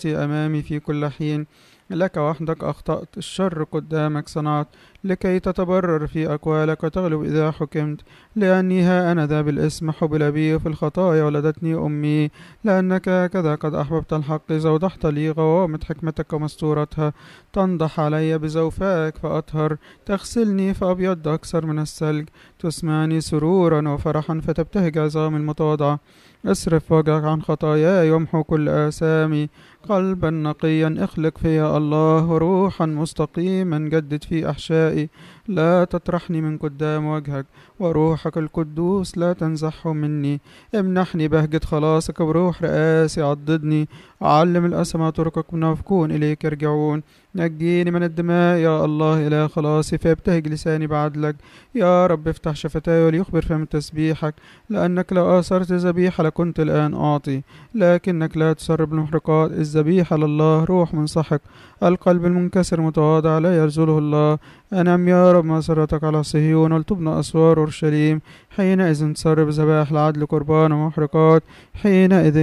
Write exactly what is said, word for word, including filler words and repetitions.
خطيئتي أمامي في كل حين. لك وحدك أخطأت، الشر قدامك صنعت، لكي تتبرر في أقوالك وتغلب إذا حكمت. لأني ها أنا ذا بالاسم حبل بي، في الخطايا ولدتني أمي. لأنك هكذا قد أحببت الحق، زودحت لي غوامض حكمتك ومستورتها. تنضح علي بزوفائك فأطهر، تغسلني فأبيض أكثر من الثلج. تسمعني سرورا وفرحا فتبتهج عظام المتواضعة. اصرف وجهك عن خطاياي وامحو كل آثامي. قلبا نقيا اخلق فيا الله، وروحا مستقيما جدد في أحشائي. لا تطرحني من قدام وجهك، وروحك القدوس لا تنزحه مني. امنحني بهجة خلاصك، بروح رئاسي عضدني. أعلم الأسمى طرقك، منافقون إليك يرجعون. نجيني من الدماء يا الله إله خلاصي، فيبتهج لساني بعدلك. يا رب افتح شفتاي وليخبر فم تسبيحك. لأنك لو آثرت ذبيحة لكنت الآن أعطي، لكنك لا تسرب المحرقات. الذبيحة لله روح منسحق، القلب المنكسر متواضع لا يرزله الله. أنم يا رب مسرتك على صهيون، ولتبنى أسوار أورشليم. حينئذ تسرب ذبائح العدل قربان ومحرقات. حينئذ